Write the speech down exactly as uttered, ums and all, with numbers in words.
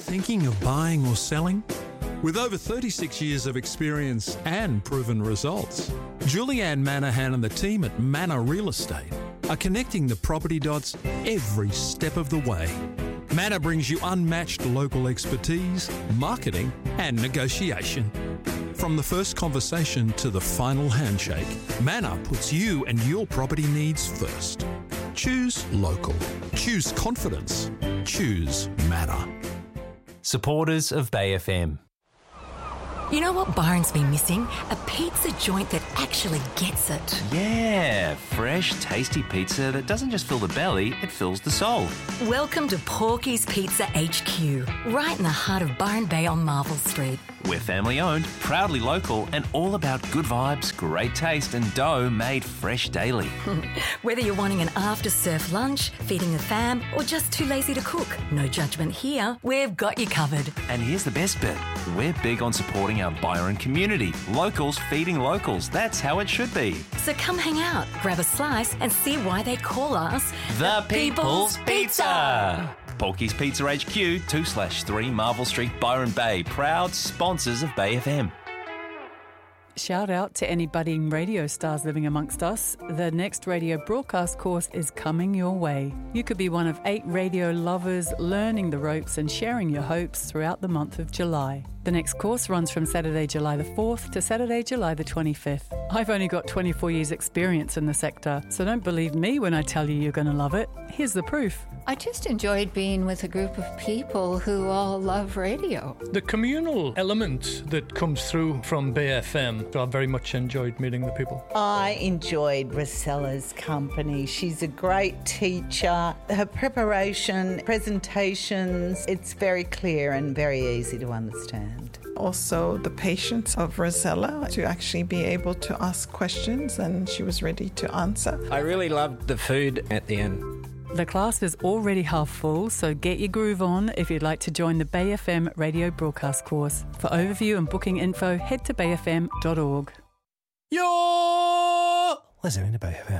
Thinking of buying or selling? With over thirty-six years of experience and proven results, Julianne Manahan and the team at Manor Real Estate are connecting the property dots every step of the way. Manor brings you unmatched local expertise, marketing and negotiation. From the first conversation to the final handshake, Manor puts you and your property needs first. Choose local. Choose confidence. Choose Manor. Supporters of Bay F M. You know what Byron's been missing? A pizza joint that actually gets it. Yeah, fresh, tasty pizza that doesn't just fill the belly, it fills the soul. Welcome to Porky's Pizza H Q, right in the heart of Byron Bay on Marvel Street. We're family owned, proudly local, and all about good vibes, great taste, and dough made fresh daily. Whether you're wanting an after-surf lunch, feeding the fam, or just too lazy to cook, no judgment here. We've got you covered. And here's the best bit. We're big on supporting our Byron community. Locals feeding locals. That's how it should be. So come hang out, grab a slice, and see why they call us The People's Pizza. Porky's Pizza H Q, two slash three Marvel Street, Byron Bay. Proud sponsors of Bay F M. Shout out to any budding radio stars living amongst us. The next radio broadcast course is coming your way. You could be one of eight radio lovers learning the ropes and sharing your hopes throughout the month of July. The next course runs from Saturday, July the fourth to Saturday, July the twenty-fifth. I've only got twenty-four years experience in the sector, so don't believe me when I tell you you're going to love it. Here's the proof. I just enjoyed being with a group of people who all love radio. The communal element that comes through from Bay F M, I very much enjoyed meeting the people. I enjoyed Rosella's company. She's a great teacher. Her preparation, presentations, it's very clear and very easy to understand. Also the patience of Rosella to actually be able to ask questions, and she was ready to answer. I really loved the food at the end. The class is already half full, so get your groove on if you'd like to join the Bay F M radio broadcast course. For overview and booking info, head to bay f m dot org. Yo! Listen to Bay F M.